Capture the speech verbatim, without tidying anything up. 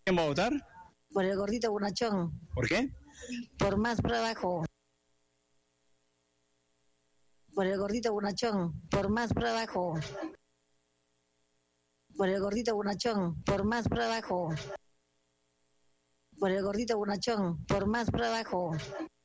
¿Quién va a votar? Por el gordito bonachón. ¿Por qué? Por más trabajo. Por el gordito bonachón. Por más trabajo. Por el gordito bonachón. Por más trabajo. Por el gordito bonachón. Por más trabajo.